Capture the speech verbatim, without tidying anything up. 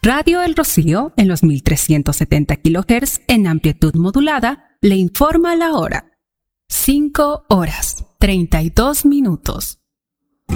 Radio El Rocío, en los mil trescientos setenta kilohertz en amplitud modulada, le informa la hora. cinco horas, treinta y dos minutos.